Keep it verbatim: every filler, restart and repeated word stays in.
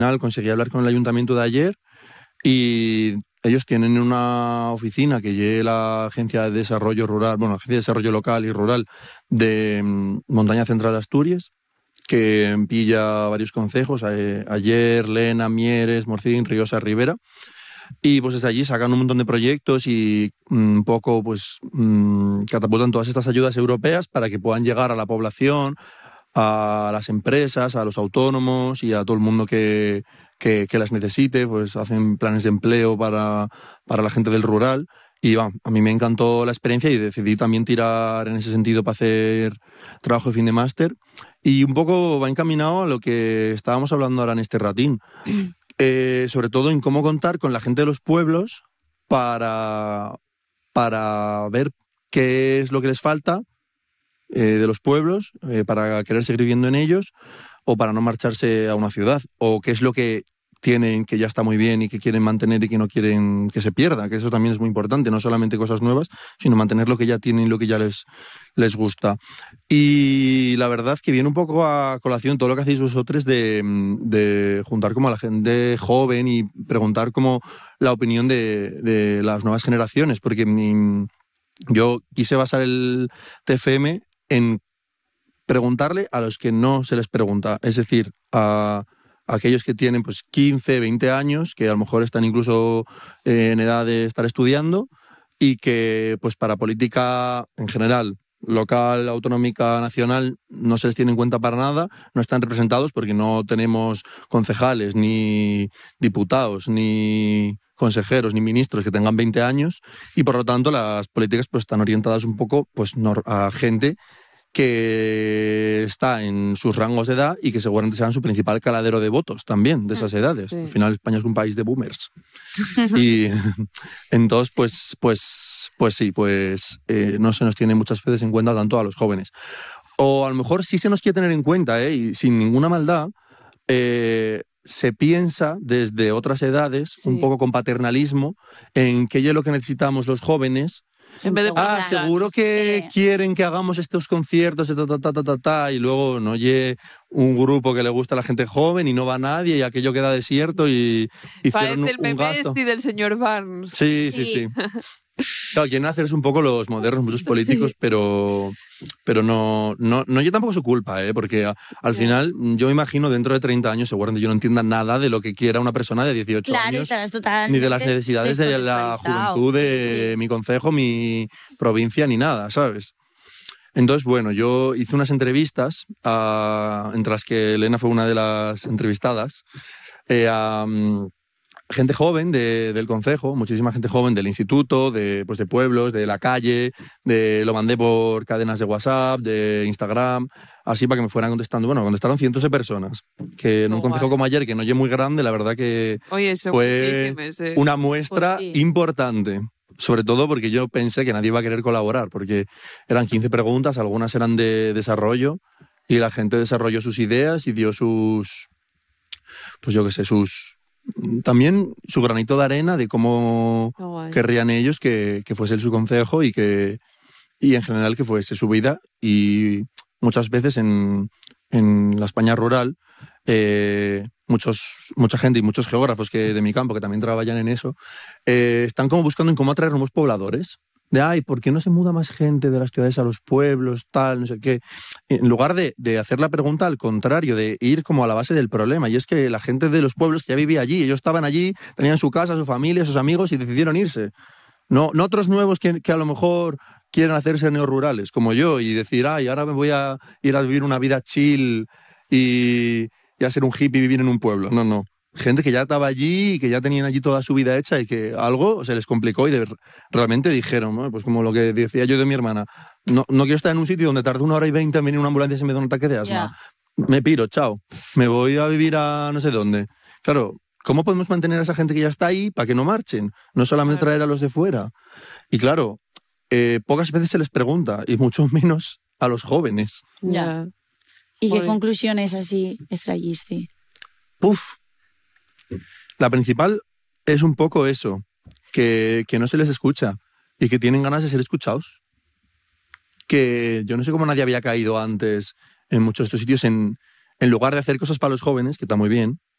Conseguí hablar con el ayuntamiento de ayer y ellos tienen una oficina que lleva la Agencia de Desarrollo Rural, bueno, la Agencia de Desarrollo Local y Rural de Montaña Central de Asturias, que pilla varios concejos, Ayer, Lena, Mieres, Morcín, Riosa, Ribera, y pues desde allí sacan un montón de proyectos y un poco pues catapultan todas estas ayudas europeas para que puedan llegar a la población, a las empresas, a los autónomos y a todo el mundo que, que, que las necesite. Pues hacen planes de empleo para, para la gente del rural y va, a mí me encantó la experiencia y decidí también tirar en ese sentido para hacer trabajo de fin de máster y un poco va encaminado a lo que estábamos hablando ahora en este ratín, eh, sobre todo en cómo contar con la gente de los pueblos para, para ver qué es lo que les falta Eh, de los pueblos, eh, para querer seguir viviendo en ellos o para no marcharse a una ciudad, o qué es lo que tienen que ya está muy bien y que quieren mantener y que no quieren que se pierda, que eso también es muy importante, no solamente cosas nuevas, sino mantener lo que ya tienen y lo que ya les, les gusta. Y la verdad que viene un poco a colación todo lo que hacéis vosotros de, de juntar como a la gente joven y preguntar como la opinión de, de las nuevas generaciones, porque mm, yo quise basar el T F M en preguntarle a los que no se les pregunta, es decir, a, a aquellos que tienen pues quince, veinte años, que a lo mejor están incluso eh, en edad de estar estudiando y que pues para política en general, local, autonómica, nacional, no se les tiene en cuenta para nada, no están representados porque no tenemos concejales, ni diputados, ni consejeros, ni ministros que tengan veinte años y por lo tanto las políticas pues están orientadas un poco pues a gente que está en sus rangos de edad y que seguramente serán su principal caladero de votos también de esas edades. Sí. Al final España es un país de boomers. Y entonces, pues, pues, pues sí, pues eh, no se nos tiene muchas veces en cuenta tanto a los jóvenes. O a lo mejor sí se nos quiere tener en cuenta, ¿eh? Y sin ninguna maldad, eh, se piensa desde otras edades, sí, un poco con paternalismo, en qué es lo que necesitamos los jóvenes. En vez de ah, seguro que sí. quieren que hagamos estos conciertos, ta, ta, ta, ta, ta, ta, y luego no oye un grupo que le gusta a la gente joven y no va nadie y aquello queda desierto y hicieron Parece el meme este del señor Barnes. Sí, sí, sí. sí. Claro, quieren hacerse un poco los modernos, muchos políticos, sí, pero, pero no, no, no yo tampoco es su culpa, ¿eh? Porque a, al yeah. final yo me imagino dentro de treinta años seguramente yo no entienda nada de lo que quiera una persona de dieciocho claro, años, total, ni de las necesidades de la juventud de sí. mi concejo, mi provincia, ni nada, ¿sabes? Entonces, bueno, yo hice unas entrevistas, uh, entre las que Elena fue una de las entrevistadas, eh, a... Um, gente joven de, del concejo, muchísima gente joven del instituto, de, pues de pueblos, de la calle, de, lo mandé por cadenas de WhatsApp, de Instagram, así para que me fueran contestando. Bueno, contestaron cientos de personas, que en un oh, concejo wow. como ayer, que no es muy grande, la verdad que Oye, fue ese... una muestra pues sí. importante. Sobre todo porque yo pensé que nadie iba a querer colaborar, porque eran quince preguntas, algunas eran de desarrollo, y la gente desarrolló sus ideas y dio sus, pues yo qué sé, sus... también su granito de arena de cómo oh, querrían ellos que, que fuese su concejo y que y en general que fuese su vida. Y muchas veces en, en la España rural eh, muchos, mucha gente y muchos geógrafos que de mi campo que también trabajan en eso eh, están como buscando en cómo atraer nuevos pobladores. De, ay, ¿por qué no se muda más gente de las ciudades a los pueblos, tal, no sé qué? En lugar de, de hacer la pregunta al contrario, de ir como a la base del problema. Y es que la gente de los pueblos que ya vivía allí, ellos estaban allí, tenían su casa, su familia, sus amigos y decidieron irse. No, no otros nuevos que, que a lo mejor quieren hacerse neorurales, como yo, y decir, ay, ahora me voy a ir a vivir una vida chill y, y a ser un hippie y vivir en un pueblo. No, no. Gente que ya estaba allí y que ya tenían allí toda su vida hecha y que algo se les complicó y de, realmente dijeron, ¿no? Pues como lo que decía yo de mi hermana, no, no quiero estar en un sitio donde tarde una hora y veinte en venir una ambulancia y se me da un ataque de asma. Yeah. Me piro, chao. Me voy a vivir a no sé dónde. Claro, ¿cómo podemos mantener a esa gente que ya está ahí para que no marchen? No solamente traer a los de fuera. Y claro, eh, pocas veces se les pregunta, y mucho menos a los jóvenes. Ya. Yeah. ¿Y Joder. qué conclusiones así extraíste? Puf. La principal es un poco eso, que, que no se les escucha y que tienen ganas de ser escuchados. Que yo no sé cómo nadie había caído antes en muchos de estos sitios, en, en lugar de hacer cosas para los jóvenes, que está muy bien,